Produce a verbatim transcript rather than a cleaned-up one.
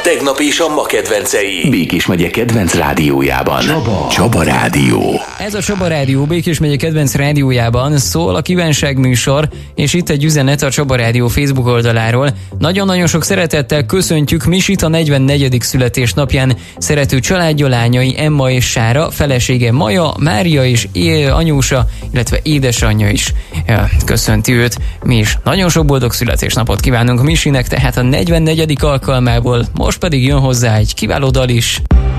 tegnap és a ma kedvencei. Békés megye kedvenc rádiójában. Csaba. Csaba Rádió. Ez a Csaba Rádió Békés megye kedvenc rádiójában szól a kívánság műsor, és itt egy üzenet a Csaba Rádió Facebook oldaláról. Nagyon-nagyon sok szeretettel köszöntjük Misit a negyvennegyedik születésnapján. Szerető családja, lányai Emma és Sára, felesége Maja, Mária és é- anyósa, illetve édesanyja is ja, köszönti őt. Mi is nagyon sok boldog születésnapot kívánunk Misinek, tehát a negyvennegyedik alkalmából, most pedig jön hozzá egy kiváló dal is.